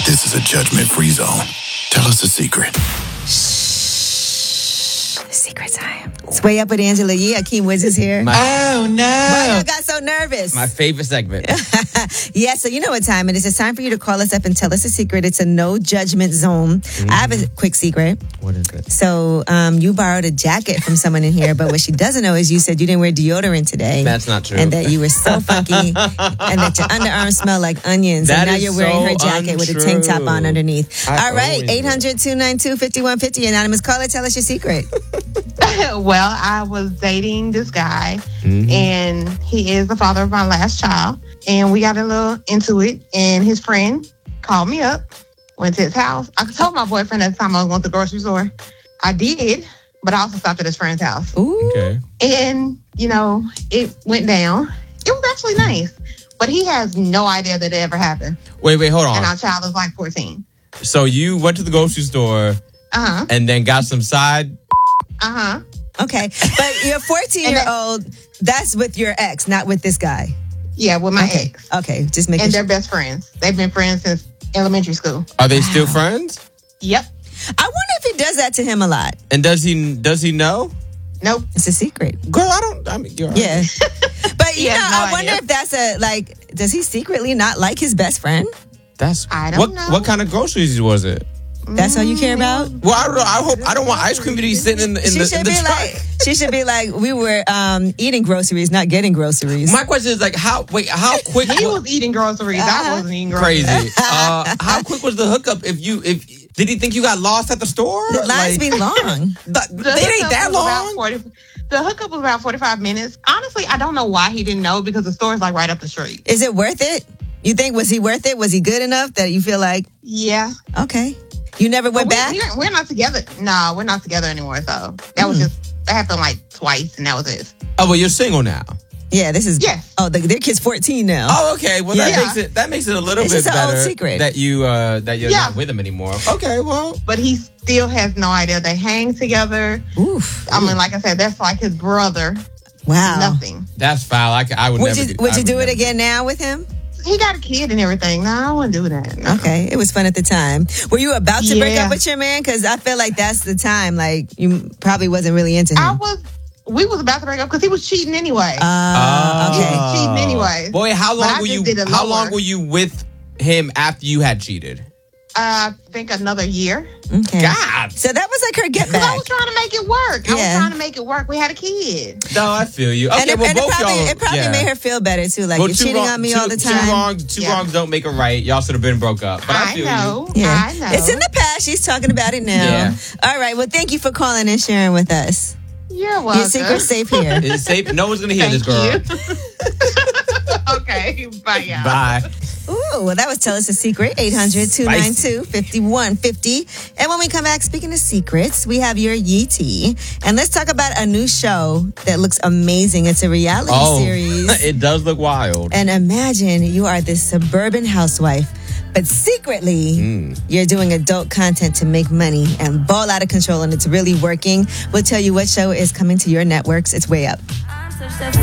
This is a judgment-free zone. Tell us a secret. Secret time. It's Way Up with Angela Yee. Akeem Woods is here. Oh, no. Why y'all got so nervous? My favorite segment. Yeah, so you know what time it is. It's time for you to call us up and tell us a secret. It's a no judgment zone. I have a quick secret. What is it? So you borrowed a jacket from someone in here, but what she doesn't know is you said you didn't wear deodorant today. That's not true. And that you were so funky and that your underarms smell like onions. That and now is you're wearing her so jacket with a tank top on underneath. I All right, always 800-292-5150. Anonymous caller, tell us your secret. Well, I was dating this guy, and he is the father of my last child. And we got a little into it, and his friend called me up, went to his house. I told my boyfriend at the time I was going to the grocery store. I did, but I also stopped at his friend's house. Ooh. Okay. And, it went down. It was actually nice, but he has no idea that it ever happened. Wait, hold on. And our child is like 14. So you went to the grocery store and then got some side... Okay, but your 14-year-old, that's with your ex, not with this guy. Yeah, with my ex. Okay, just making And sure. they're best friends. They've been friends since elementary school. Are they still friends? Yep. I wonder if he does that to him a lot. And does he know? Nope. It's a secret. Girl, girl. Yeah. But, He has no I wonder idea. if that's does he secretly not like his best friend? I don't know. What kind of groceries was it? That's all you care about? Well, I don't know. I don't want ice cream to be sitting in the truck. She should be like, we were eating groceries, not getting groceries. My question is how quick? He was eating groceries. I wasn't eating groceries. Crazy. How quick was the hookup? If did he think you got lost at the store? The lines be long. It ain't that long. The hookup was about 45 minutes. Honestly, I don't know why he didn't know because the store is like right up the street. Is it worth it? You think, was he worth it? Was he good enough that you feel like? Yeah. Okay. You never went back? We're not together. No, we're not together anymore. So that was that happened like twice, and that was it. Oh, well, you're single now. Yeah, this is. Yes. Oh, their kid's 14 now. Oh, okay. Well, that makes it a little It's bit just an old better secret. that you're not with him anymore. Okay, well, But he still has no idea. They hang together. Oof. I mean, like I said, that's like his brother. Wow. Nothing. that's foul. I would never. Would you do it again now with him? He got a kid and everything. No, I wouldn't do that. No. Okay, it was fun at the time. Were you about to break Yeah. up with your man? Because I feel like that's the time. Like you probably wasn't really into him. We was about to break up because he was cheating anyway. Okay. He was cheating anyway. Boy, how But I long were just you? did it How lower. long were you with him after you had cheated? I think another year. Okay. God. So that was like her get Because I back. was trying to make it work. I Yeah. was trying to make it work. We had a kid. No, I feel you. Okay, And it, well, and it both probably, y'all. it probably made her feel better too. Like Well, you're cheating on me all the time. Two wrongs don't make a right. Y'all should have been broke up. But I I feel know. Yeah. I know. It's in the past. She's talking about it now. Yeah. All right. Well, thank you for calling and sharing with us. You're welcome. Your secret's safe here. you. It's safe. No one's gonna hear Thank this, girl. you. Okay. Bye, y'all. Bye. Ooh, well, that was Tell Us a Secret, 800-292-5150. And when we come back, speaking of secrets, we have your Yee tea. And let's talk about a new show that looks amazing. It's a reality series. It does look wild. And imagine you are this suburban housewife, but secretly you're doing adult content to make money and ball out of control, and it's really working. We'll tell you what show is coming to your networks. It's Way Up. I'm such a